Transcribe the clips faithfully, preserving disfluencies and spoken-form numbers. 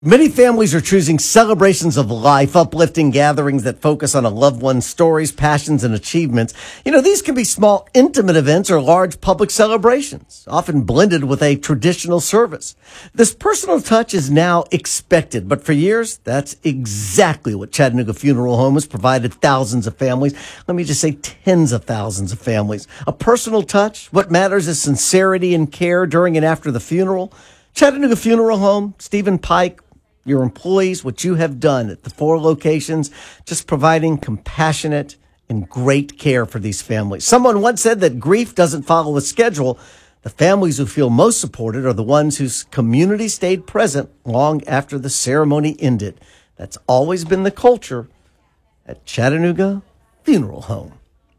Many families are choosing celebrations of life, uplifting gatherings that focus on a loved one's stories, passions, and achievements. You know, these can be small, intimate events or large public celebrations, often blended with a traditional service. This personal touch is now expected, but for years, that's exactly what Chattanooga Funeral Home has provided thousands of families. Let me just say tens of thousands of families. A personal touch. What matters is sincerity and care during and after the funeral. Chattanooga Funeral Home, Stephen Pike, your employees, what you have done at the four locations, just providing compassionate and great care for these families. Someone once said that grief doesn't follow a schedule. The families who feel most supported are the ones whose community stayed present long after the ceremony ended. That's always been the culture at Chattanooga Funeral Home.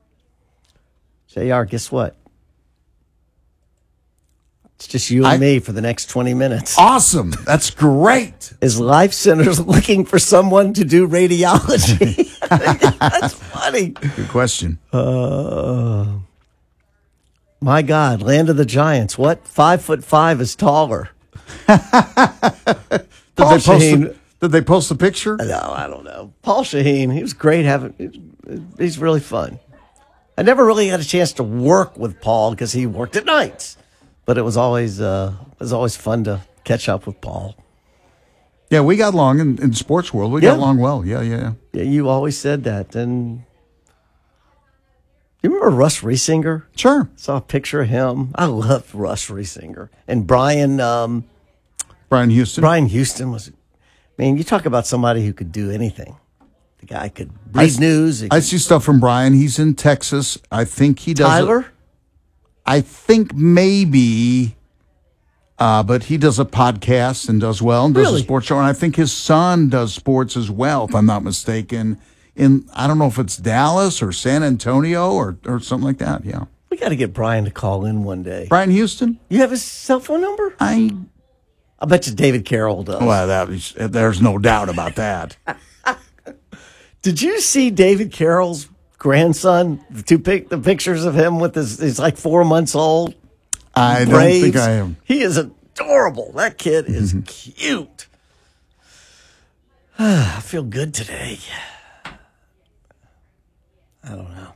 J R, guess what? It's just you and I, me for the next twenty minutes. Awesome. That's great. Is Life Centers looking for someone to do radiology? That's funny. Good question. Uh, my God, Land of the Giants. What? Five foot five is taller. did, they post the, did they post the picture? No, I don't know. Paul Shaheen, he was great. Having, he's really fun. I never really had a chance to work with Paul because he worked at nights. But it was always uh, it was always fun to catch up with Paul. Yeah, we got along in, in the sports world. We yeah. got along well. Yeah, yeah, yeah. You always said that. And you remember Russ Riesinger? Sure. Saw a picture of him. I loved Russ Riesinger. And Brian um, Brian Houston. Brian Houston was. I mean, you talk about somebody who could do anything. The guy could read I, news. Could, I see stuff from Brian. He's in Texas. I think he does. Tyler. A, I think maybe, uh, but he does a podcast and does well and does really? a sports show. And I think his son does sports as well, if I'm not mistaken. In I don't know if it's Dallas or San Antonio or, or something like that. Yeah. We got to get Brian to call in one day. Brian Houston? You have his cell phone number? I I bet you David Carroll does. Well, that was, there's no doubt about that. Did you see David Carroll's grandson, the two pic, the pictures of him with his, he's like four months old. I Braves. don't think I am. He is adorable. That kid is mm-hmm. cute. I feel good today. I don't know.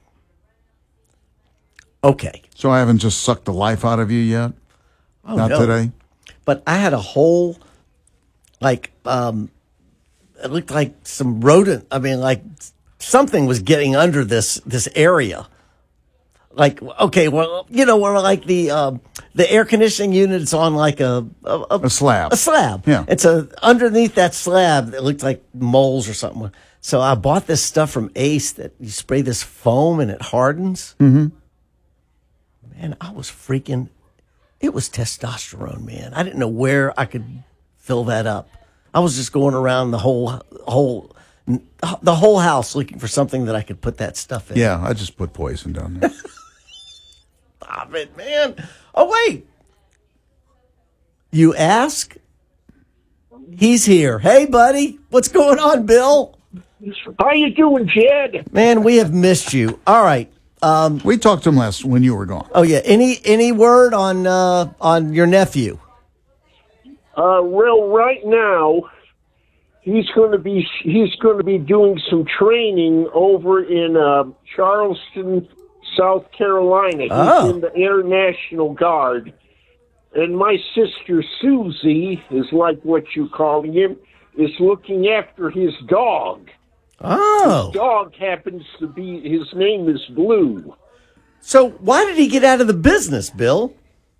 Okay. So I haven't just sucked the life out of you yet? Oh, Not no. today? But I had a whole, like, um, it looked like some rodent. I mean, like, something was getting under this this area. Like, okay, well, you know, where like the um, the air conditioning unit is on like a a, a a slab. A slab. Yeah. It's a underneath that slab that looked like moles or something. So I bought this stuff from Ace that you spray this foam and it hardens. Mm-hmm. Man, I was freaking. It was testosterone, man. I didn't know where I could fill that up. I was just going around the whole whole. the whole house looking for something that I could put that stuff in. Yeah, I just put poison down there. Stop it, man. Oh, wait. You ask? He's here. Hey, buddy. What's going on, Bill? How you doing, Jed? Man, we have missed you. All right. Um, we talked to him last when you were gone. Oh, yeah. Any any word on uh, on your nephew? Uh, well, right now, he's going to be he's going to be doing some training over in uh, Charleston, South Carolina. He's oh. in the Air National Guard, and my sister Susie is like what you call him, is looking after his dog. Oh, his dog happens to be his name is Blue. So why did he get out of the business, Bill?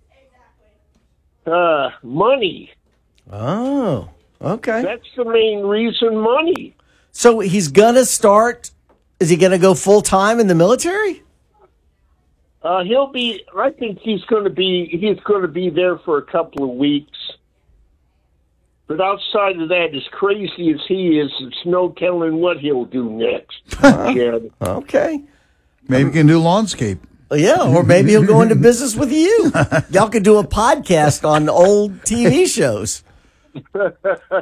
Uh, money. Oh. Okay. That's the main reason, money. So he's going to start, is he going to go full time in the military? Uh, he'll be, I think he's going to be, he's going to be there for a couple of weeks. But outside of that, as crazy as he is, it's no telling what he'll do next. Chad. Okay. Maybe he can do lawnscape. Yeah, or maybe he'll go into business with you. Y'all could do a podcast on old T V shows. But,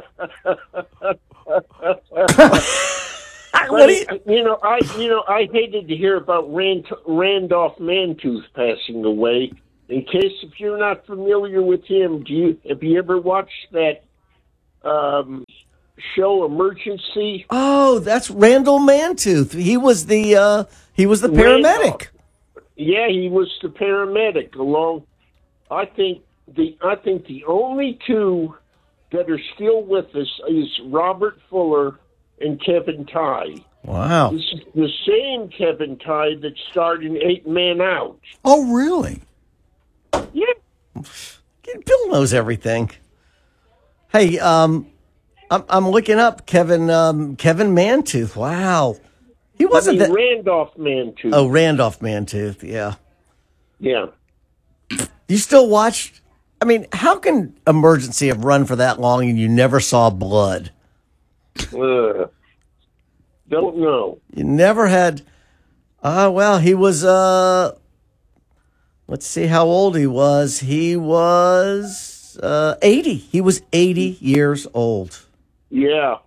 you-, you know, I you know I hated to hear about Rand, Randolph Mantooth passing away. In case if you're not familiar with him, do you have you ever watched that um, show Emergency. Oh, that's Randall Mantooth. He was the uh, he was the Randall. paramedic. Yeah, he was the paramedic. Along, I think the I think the only two that are still with us is Robert Fuller and Kevin Tye. Wow. This is the same Kevin Tye that starred in Eight Men Out. Oh, really? Yeah. Bill knows everything. Hey, um, I'm I'm looking up Kevin um, Kevin Mantooth. Wow, he I wasn't mean, that. Randolph Mantooth. Oh, Randolph Mantooth. Yeah. Yeah. You still watch? I mean, how can Emergency have run for that long and you never saw blood? Uh, don't know. You never had. Uh, well, he was. Uh, let's see how old he was. He was uh, eighty. He was eighty years old. Yeah.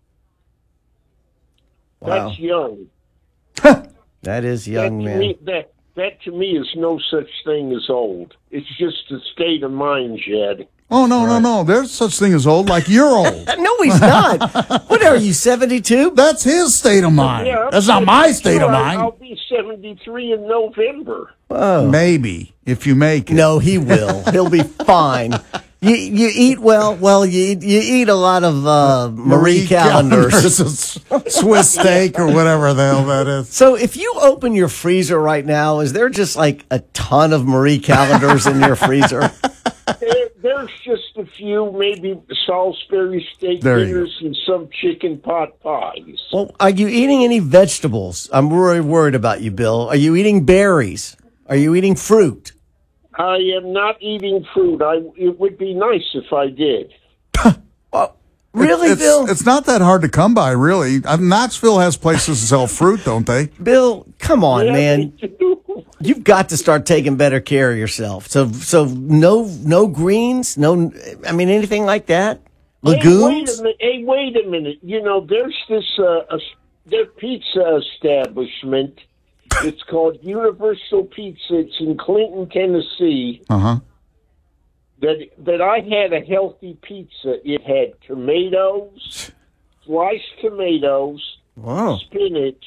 Wow. That's young. That is young, that, to man. me, that, that to me is no such thing as old. It's just a state of mind, Jed. Oh, no, no, no. There's such thing as old, like you're old. No, he's not. What are you, seventy-two? That's his state of mind. Yeah, That's not my state of I'll- mind. I'll be seventy-three in November. Oh. Maybe, if you make it. No, he will. He'll be fine. You you eat well. Well, you eat, you eat a lot of uh, Marie, calendars. Swiss steak or whatever the hell that is. So if you open your freezer right now, is there just like a ton of Marie calendars in your freezer? There, there's just a few, maybe Salisbury steak There you dinners and some chicken pot pies. Well, are you eating any vegetables? I'm really worried about you, Bill. Are you eating berries? Are you eating fruit? I am not eating fruit. I it would be nice if I did. Oh, really, it's, Bill? It's not that hard to come by, really. Uh, Knoxville has places to sell fruit, don't they? Bill, come on, Yeah, man. they do. You've got to start taking better care of yourself. So, so no, no greens, no. I mean, anything like that. Hey, wait Legumes. a minute. Hey, wait a minute. You know, there's this uh, a, their pizza establishment. It's called Universal Pizza. It's in Clinton, Tennessee. Uh huh. That that I had a healthy pizza. It had tomatoes, sliced tomatoes, Wow. spinach,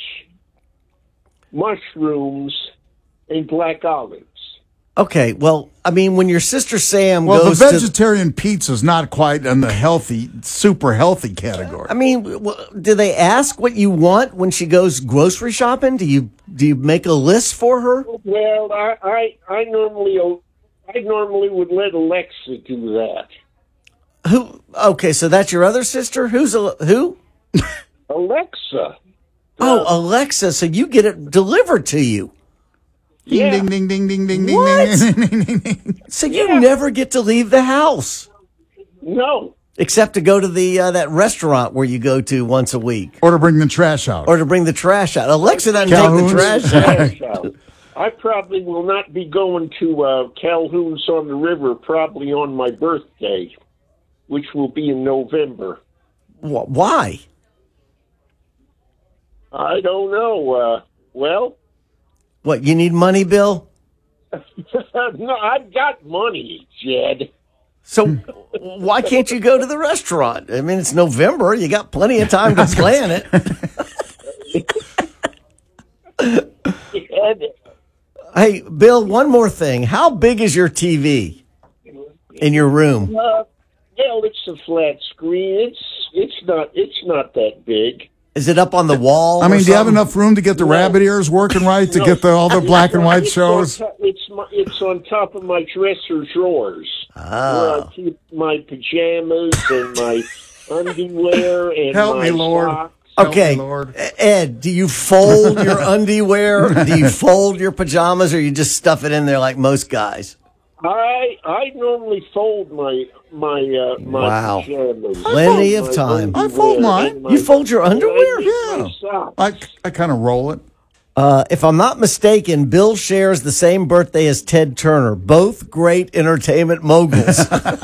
mushrooms, and black olives. Okay. Well, I mean, when your sister Sam Well, the goes to, vegetarian pizza's not quite in the healthy, super healthy category. I mean, w- do they ask what you want when she goes grocery shopping? Do you do you make a list for her? Well, I I, I normally I normally would let Alexa do that. Who? Okay, so that's your other sister. Who's a, who? Alexa. Oh, Alexa. So you get it delivered to you. Yeah. Ding, ding, ding, ding, ding, ding, What? ding, ding, ding, ding, ding. So you Yeah. never get to leave the house No. except to go to the uh, that restaurant where you go to once a week, Or to bring the trash out. or to bring the trash out. Alexa doesn't Calhoun's? take the trash out. Trash out. I probably will not be going to uh, Calhoun's on the River probably on my birthday, which will be in November. Wh- Why? I don't know. Uh, well, What, you need money, Bill? no, I've got money, Jed. So why can't you go to the restaurant? I mean, it's November. You got plenty of time to plan it. Jed, Hey, Bill, one more thing. How big is your T V in your room? uh, well, it's a flat screen. It's it's not it's not that big. Is it up on the wall? I mean, or do you have something? enough room to get the rabbit ears working right to No. get the, all the black and white It's shows? On top, it's my, it's on top of my dresser drawers Ah. where I keep my pajamas and my underwear and Help my me, Lord. socks. Okay, Help me, Lord. Ed, do you fold your underwear? Do you fold your pajamas, or you just stuff it in there like most guys? I I normally fold my my uh, my Wow. pajamas. Plenty of My time. I fold underwear mine. and my- You fold your underwear? and Yeah. my socks. I, I kind of roll it. Uh, if I'm not mistaken, Bill shares the same birthday as Ted Turner, both great entertainment moguls.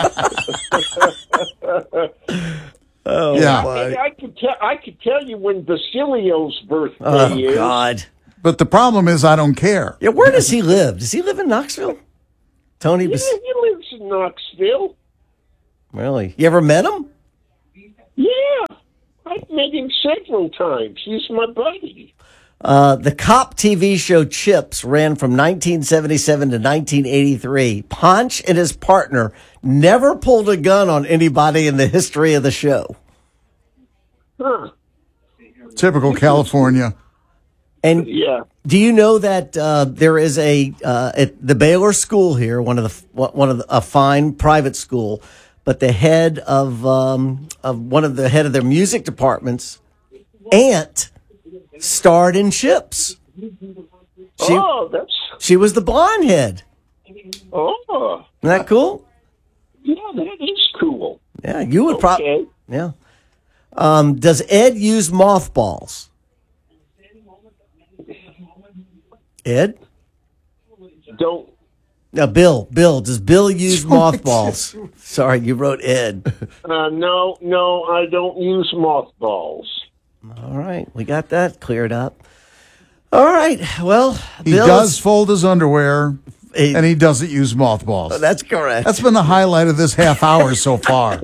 oh, Yeah. my- And I could tell I could tell you when Basilio's birthday oh is. God. But the problem is I don't care. Yeah, where does he live? Does he live in Knoxville? Tony, Yeah, Bas- he lives in Knoxville. really? You ever met him? Yeah, I've met him several times. He's my buddy. Uh, the cop T V show Chips ran from nineteen seventy-seven to nineteen eighty-three. Ponch and his partner never pulled a gun on anybody in the history of the show. Huh. Typical California. And Yeah. do you know that uh, there is a uh, at the Baylor School here, one of the one of the, a fine private school, but the head of um, of one of the head of their music departments, aunt, starred in Chips. She Oh, that's. she was the blonde head. Oh, Isn't that cool? yeah, that is cool. Yeah, you would probably. Okay. Yeah. Um, does Ed use mothballs? Ed? Don't. No, Bill. Bill. Does Bill use mothballs? Sorry, you wrote Ed. Uh, no, no, I don't use mothballs. All right, we got that cleared up. All right, well, He Bill does is- fold his underwear, he- and he doesn't use mothballs. That's correct. That's been the highlight of this half hour so far.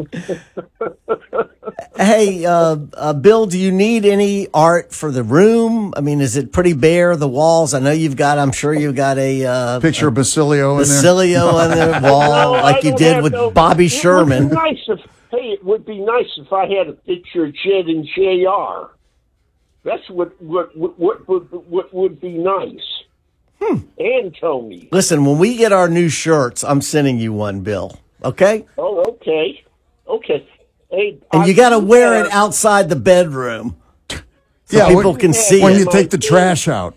Hey, uh, uh, Bill, do you need any art for the room? I mean, is it pretty bare, the walls? I know you've got, I'm sure you've got a uh, Picture of Basilio in there. Basilio on the wall, No, I like you don't did have with no- Bobby it Sherman. Would be nice if, hey, it would be nice if I had a picture of Jed and J R. That's what what what what would what would be nice. Hmm. And Tony. Listen, when we get our new shirts, I'm sending you one, Bill. Okay? Oh, okay, okay. Hey, And I you got to do wear have- it outside the bedroom so Yeah, people when- can see when it. you take the trash out.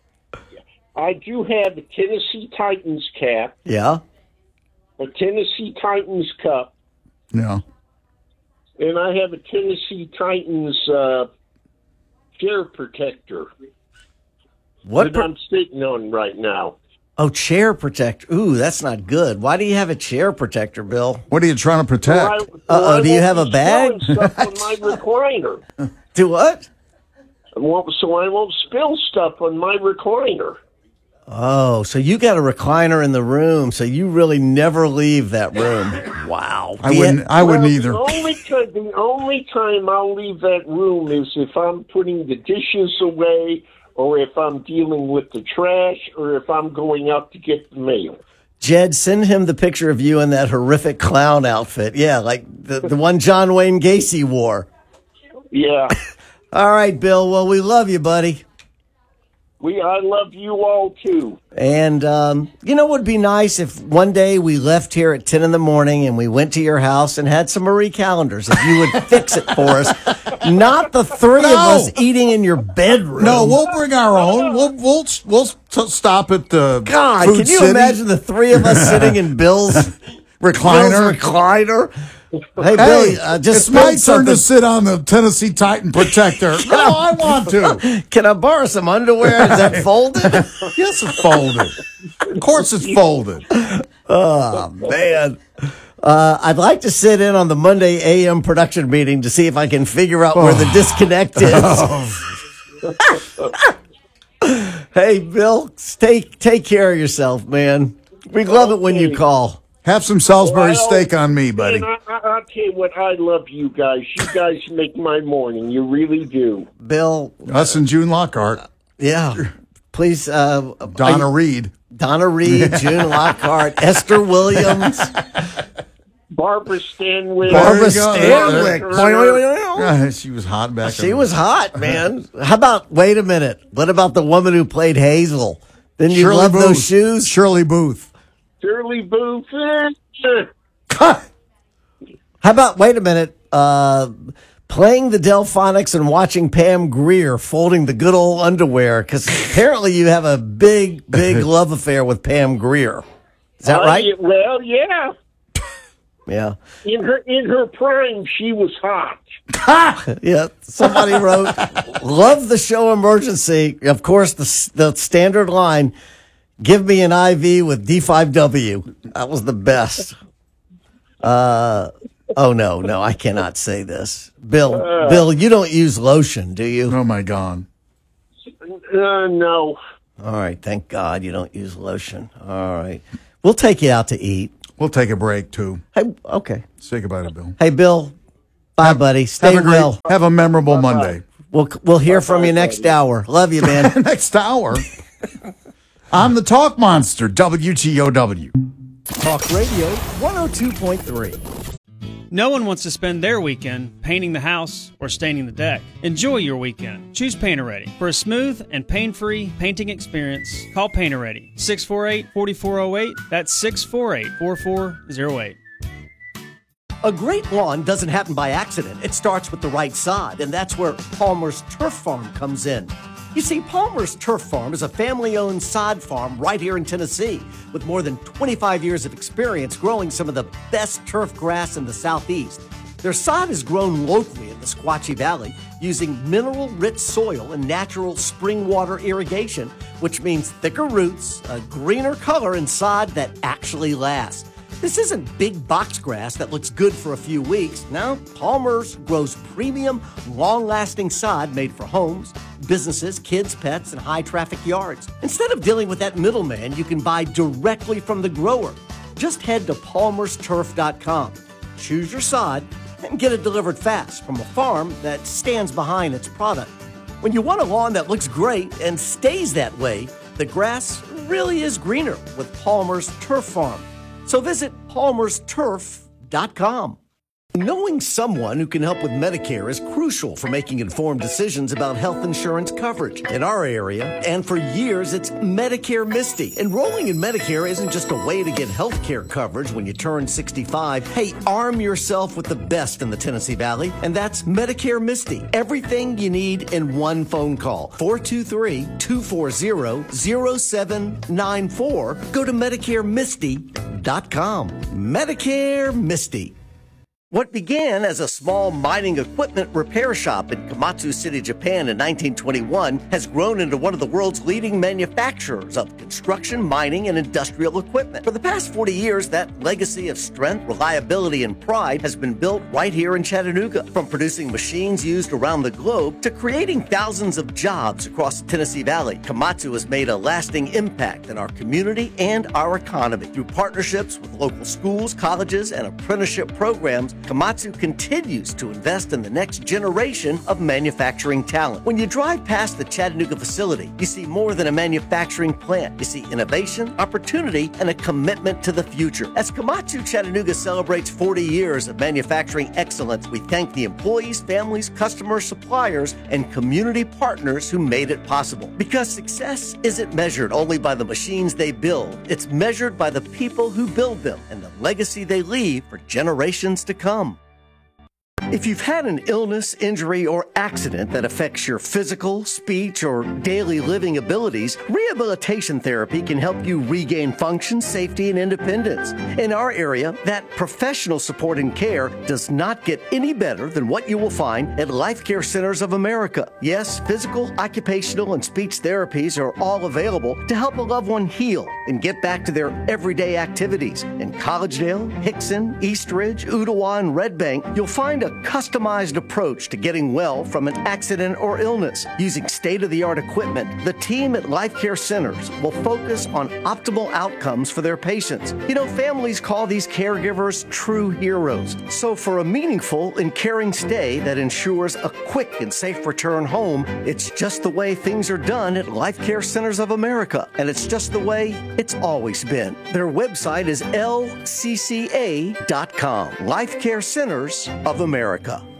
I do have a Tennessee Titans cap, Yeah? a Tennessee Titans cup, Yeah. and I have a Tennessee Titans uh, chair protector What? that Per- I'm sitting on right now. oh, chair protector. Ooh, that's not good. Why do you have a chair protector, Bill? What are you trying to protect? So I- so Uh-oh, I do you won't have a be bag? spilling Stuff on my recliner. Do what? I won't, so I won't spill stuff on my recliner. Oh, so you got a recliner in the room, so you really never leave that room. Wow. I wouldn't. I wouldn't Well, either. The only, time, the only time I'll leave that room is if I'm putting the dishes away, or if I'm dealing with the trash, or if I'm going out to get the mail. Jed, send him the picture of you in that horrific clown outfit. Yeah, like the, the one John Wayne Gacy wore. Yeah. All right, Bill. Well, we love you, buddy. We, I love you all too. And, um, you know, it would be nice if one day we left here at ten in the morning and we went to your house and had some Marie Callender's. If you would fix it for us. Not the three of No. us eating in your bedroom. No, we'll bring our own. We'll we'll we'll t- stop at the God, Food can you City imagine the three of us sitting in Bill's recliner? Bill's recliner? Hey, Hey, Billy, uh, just it's my spilled turn something. to sit on the Tennessee Titan protector. No, I want to. Can I borrow some underwear? Is that folded? Yes, it's folded. Of course, it's folded. Oh, man. Uh, I'd like to sit in on the Monday A M production meeting to see if I can figure out where the disconnect is. Hey, Bill, take take care of yourself, man. We love it when you call. Have some Salisbury Well, steak on me, buddy. And I, I, I'll tell you what, I love you guys. You guys make my morning. You really do. Bill, Us and June Lockhart, yeah. Please, uh, Donna are you- Reed. Donna Reed, June Lockhart, Esther Williams, Barbara Stanwyck. Barbara you go. Stanwyck. Uh, she was hot back. She in- was hot, man. How about, wait a minute. What about the woman who played Hazel? Didn't you Shirley love Booth. those shoes? Shirley Booth. Shirley Booth. eh, How about, wait a minute, uh, playing the Delphonics and watching Pam Grier folding the good old underwear? Because apparently you have a big, big love affair with Pam Grier. Is that uh, right? yeah, well, yeah. Yeah. In her in her prime, she was hot. Yeah, somebody wrote, love the show Emergency. Of course, the the standard line, give me an I V with D five W. That was the best. Uh, oh, no, no, I cannot say this. Bill, Bill, you don't use lotion, do you? Oh my God. Uh, no. All right, thank God you don't use lotion. All right. We'll take you out to eat. We'll take a break too. Hey, okay. Say goodbye to Bill. Hey, Bill, Bye, buddy. Stay have a great, well. Have a memorable Bye-bye. Monday. We'll, we'll hear from you next hour. Love you, man. Next hour. I'm the Talk Monster, W T O W. Talk Radio one oh two point three. No one wants to spend their weekend painting the house or staining the deck. Enjoy your weekend. Choose Painter Ready. For a smooth and pain-free painting experience, call Painter Ready. six four eight, four four zero eight. That's six four eight, four four zero eight. A great lawn doesn't happen by accident. It starts with the right sod, and that's where Palmer's Turf Farm comes in. You see, Palmer's Turf Farm is a family-owned sod farm right here in Tennessee with more than twenty-five years of experience growing some of the best turf grass in the Southeast. Their sod is grown locally in the Sequatchie Valley using mineral-rich soil and natural spring water irrigation, which means thicker roots, a greener color, and sod that actually lasts. This isn't big box grass that looks good for a few weeks. No, Palmer's grows premium, long-lasting sod made for homes, businesses, kids, pets, and high-traffic yards. Instead of dealing with that middleman, you can buy directly from the grower. Just head to palmers turf dot com, choose your sod, and get it delivered fast from a farm that stands behind its product. When you want a lawn that looks great and stays that way, the grass really is greener with Palmer's Turf Farm. So visit palmers turf dot com. Knowing someone who can help with Medicare is crucial for making informed decisions about health insurance coverage. In our area, and for years, it's Medicare Misty. Enrolling in Medicare isn't just a way to get health care coverage when you turn sixty-five. Hey, arm yourself with the best in the Tennessee Valley, and that's Medicare Misty. Everything you need in one phone call. four two three, two four zero, zero seven nine four. Go to medicare misty dot com. Medicare Misty. What began as a small mining equipment repair shop in Komatsu City, Japan in nineteen twenty-one has grown into one of the world's leading manufacturers of construction, mining, and industrial equipment. For the past forty years, that legacy of strength, reliability, and pride has been built right here in Chattanooga. From producing machines used around the globe to creating thousands of jobs across the Tennessee Valley, Komatsu has made a lasting impact in our community and our economy. Through partnerships with local schools, colleges, and apprenticeship programs, Komatsu continues to invest in the next generation of manufacturing talent. When you drive past the Chattanooga facility, you see more than a manufacturing plant. You see innovation, opportunity, and a commitment to the future. As Komatsu Chattanooga celebrates forty years of manufacturing excellence, we thank the employees, families, customers, suppliers, and community partners who made it possible. Because success isn't measured only by the machines they build, it's measured by the people who build them and the legacy they leave for generations to come. If you've had an illness, injury, or accident that affects your physical, speech, or daily living abilities, rehabilitation therapy can help you regain function, safety, and independence. In our area, that professional support and care does not get any better than what you will find at Life Care Centers of America. Yes, physical, occupational, and speech therapies are all available to help a loved one heal and get back to their everyday activities. In Collegedale, Hickson, Eastridge, Ooltewah, and Red Bank, you'll find a customized approach to getting well from an accident or illness. Using state-of-the-art equipment, the team at Life Care Centers will focus on optimal outcomes for their patients. You know, families call these caregivers true heroes. So for a meaningful and caring stay that ensures a quick and safe return home, it's just the way things are done at Life Care Centers of America. And it's just the way it's always been. Their website is L C C A dot com. Life Care Centers of America.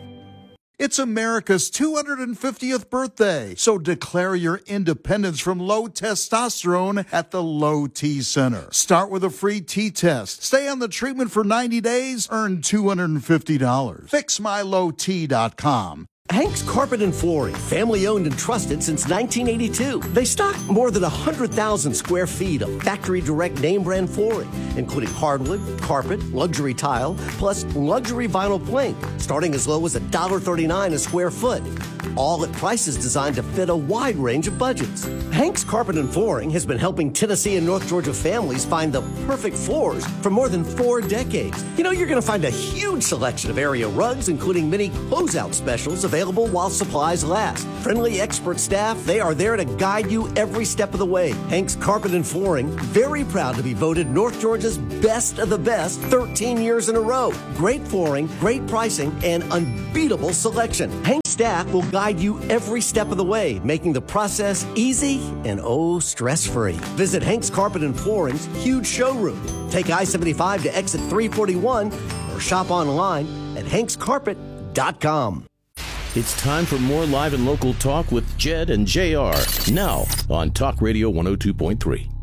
It's America's two hundred fiftieth birthday, so declare your independence from low testosterone at the Low T Center. Start with a free T test. Stay on the treatment for ninety days, earn two hundred fifty dollars. fix my low t dot com. Hank's Carpet and Flooring, family owned and trusted since nineteen eighty-two. They stock more than one hundred thousand square feet of factory direct name brand flooring, including hardwood, carpet, luxury tile, plus luxury vinyl plank, starting as low as one dollar thirty-nine a square foot. All at prices designed to fit a wide range of budgets. Hank's Carpet and Flooring has been helping Tennessee and North Georgia families find the perfect floors for more than four decades. You know, you're going to find a huge selection of area rugs, including many closeout specials available available while supplies last. Friendly expert staff, they are there to guide you every step of the way. Hank's Carpet and Flooring, very proud to be voted North Georgia's best of the best thirteen years in a row. Great flooring, great pricing, and unbeatable selection. Hank's staff will guide you every step of the way, making the process easy and oh, stress-free. Visit Hank's Carpet and Flooring's huge showroom. Take I seventy-five to exit three forty-one or shop online at hanks carpet dot com. It's time for more live and local talk with Jed and J R. Now on Talk Radio one oh two point three.